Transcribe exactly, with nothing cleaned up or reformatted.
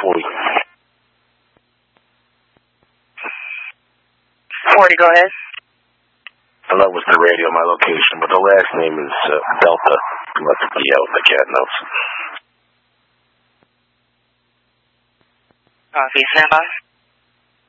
forty. forty, go ahead. Hello, what's the radio, my location, but the last name is uh, Delta. Let's be out the cat notes. Uh, be stand by.